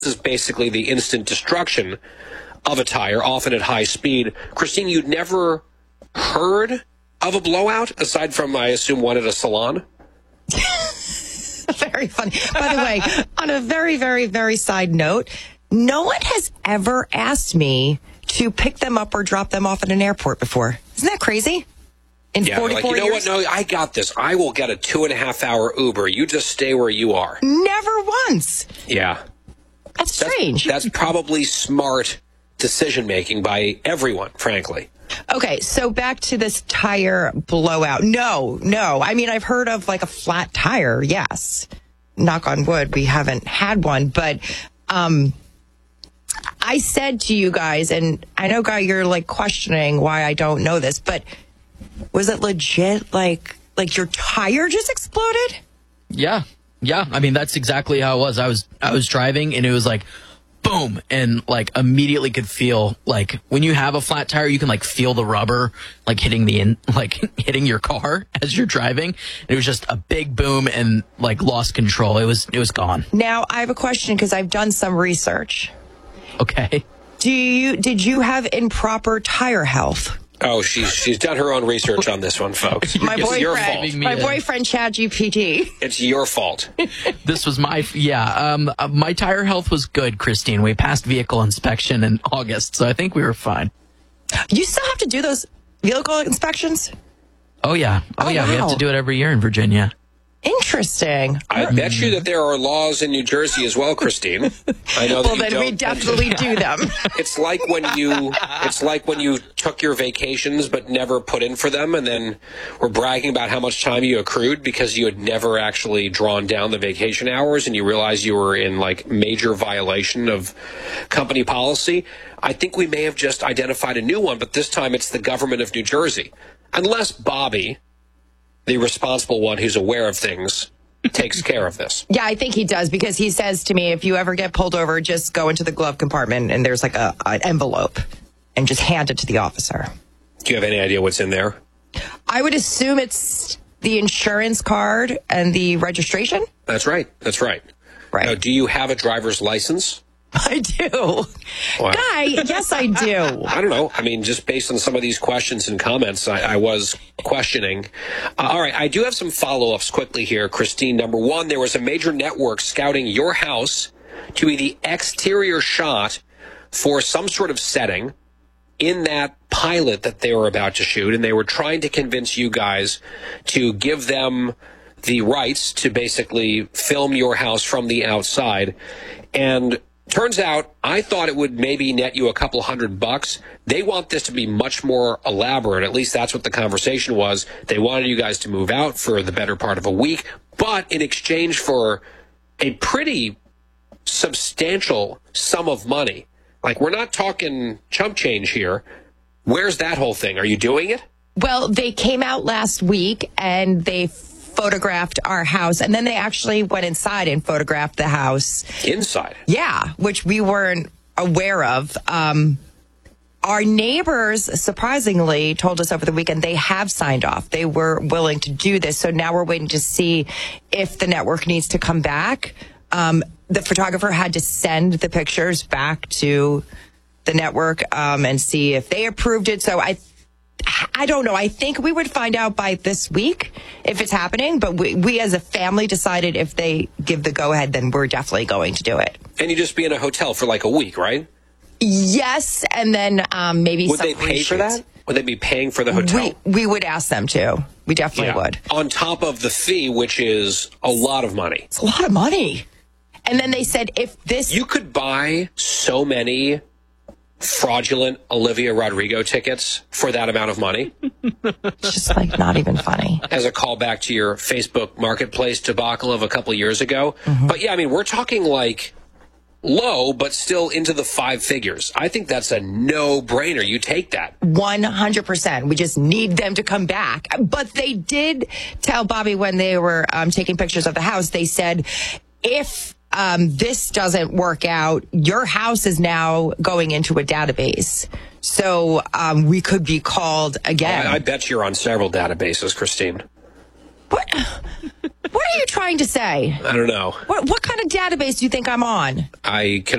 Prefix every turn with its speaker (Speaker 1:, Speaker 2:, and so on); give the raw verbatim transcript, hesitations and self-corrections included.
Speaker 1: is basically the instant destruction of a tire, often at high speed. Christine, you'd never heard of a blowout, aside from, I assume, one at a salon?
Speaker 2: Very funny. By the way, on a very, very, very side note, no one has ever asked me to pick them up or drop them off at an airport before. Isn't that crazy? In
Speaker 1: yeah,
Speaker 2: forty-four
Speaker 1: like, you know
Speaker 2: years?
Speaker 1: what? No, I got this. I will get a two and a half hour Uber. You just stay where you are.
Speaker 2: Never once.
Speaker 1: Yeah.
Speaker 2: That's strange.
Speaker 1: That's, that's probably smart decision making by everyone, frankly.
Speaker 2: Okay, so back to this tire blowout. No, no. I mean, I've heard of like a flat tire. Yes. Knock on wood, we haven't had one. But um, I said to you guys, and I know, Guy, you're like questioning why I don't know this, but was it legit like like your tire just exploded?
Speaker 3: Yeah. Yeah. I mean, that's exactly how it was. I was I was driving and it was like boom, and like immediately could feel like when you have a flat tire, you can like feel the rubber like hitting the in like hitting your car as you're driving. It was just a big boom and like lost control. It was it was gone.
Speaker 2: Now I have a question because I've done some research.
Speaker 3: Okay.
Speaker 2: Do you did you have improper tire health?
Speaker 1: Oh, she's she's done her own research on this one, folks.
Speaker 2: My
Speaker 1: it's your fault.
Speaker 2: boyfriend, my boyfriend, ChatGPT.
Speaker 1: It's your fault.
Speaker 3: This was my, yeah, um, uh, my tire health was good, Christine. We passed vehicle inspection in August, so I think we were fine.
Speaker 2: You still have to do those vehicle inspections?
Speaker 3: Oh, yeah. Oh,
Speaker 2: Oh,
Speaker 3: yeah, we
Speaker 2: wow.
Speaker 3: have to do it every year in Virginia.
Speaker 2: Interesting.
Speaker 1: I bet you that there are laws in New Jersey as well, Christine. I know that
Speaker 2: Well,
Speaker 1: you
Speaker 2: then
Speaker 1: don't.
Speaker 2: we definitely do them.
Speaker 1: It's like when you it's like when you took your vacations but never put in for them, and then were bragging about how much time you accrued because you had never actually drawn down the vacation hours, and you realized you were in like major violation of company policy. I think we may have just identified a new one, but this time it's the government of New Jersey. Unless Bobby, the responsible one who's aware of things, takes care of this.
Speaker 2: Yeah, I think he does, because he says to me, if you ever get pulled over, just go into the glove compartment and there's like a an envelope and just hand it to the officer.
Speaker 1: Do you have any idea what's in there?
Speaker 2: I would assume it's the insurance card and the registration.
Speaker 1: That's right. That's right.
Speaker 2: Right.
Speaker 1: Now, do you have a driver's license?
Speaker 2: I do.
Speaker 1: Wow.
Speaker 2: Guy, yes, I do.
Speaker 1: I don't know. I mean, just based on some of these questions and comments, I, I was questioning. Uh, all right, I do have some follow-ups quickly here, Christine. Number one, there was a major network scouting your house to be the exterior shot for some sort of setting in that pilot that they were about to shoot, and they were trying to convince you guys to give them the rights to basically film your house from the outside. And turns out, I thought it would maybe net you a couple hundred bucks. They want this to be much more elaborate. At least that's what the conversation was. They wanted you guys to move out for the better part of a week, but in exchange for a pretty substantial sum of money. Like, we're not talking chump change here. Where's that whole thing? Are you doing it?
Speaker 2: Well, they came out last week and they photographed our house, and then they actually went inside and photographed the house.
Speaker 1: Inside?
Speaker 2: Yeah, which we weren't aware of. Um, our neighbors, surprisingly, told us over the weekend they have signed off. They were willing to do this. So now we're waiting to see if the network needs to come back. Um, the photographer had to send the pictures back to the network um, and see if they approved it. So I I don't know. I think we would find out by this week if it's happening, but we, we as a family decided if they give the go-ahead, then we're definitely going to do it.
Speaker 1: And you just be in a hotel for like a week, right?
Speaker 2: Yes, and then um, maybe
Speaker 1: Would
Speaker 2: some
Speaker 1: they pay for
Speaker 2: reshoots.
Speaker 1: that? Would they be paying for the hotel?
Speaker 2: We, we would ask them to. We definitely
Speaker 1: Yeah.
Speaker 2: would.
Speaker 1: On top of the fee, which is a lot of money.
Speaker 2: It's a lot of money. And then they said if this...
Speaker 1: You could buy so many fraudulent Olivia Rodrigo tickets for that amount of money.
Speaker 2: It's just like not even funny.
Speaker 1: As a callback to your Facebook Marketplace debacle of a couple years ago.
Speaker 2: Mm-hmm.
Speaker 1: But yeah, I mean, we're talking like low, but still into the five figures. I think that's a no-brainer. You take that.
Speaker 2: one hundred percent. We just need them to come back. But they did tell Bobby when they were um, taking pictures of the house, they said, if um, this doesn't work out, your house is now going into a database. So um, we could be called again.
Speaker 1: I, I bet you're on several databases, Christine.
Speaker 2: What? What are you trying to say?
Speaker 1: I don't know.
Speaker 2: What, what kind of database do you think I'm on?
Speaker 1: I can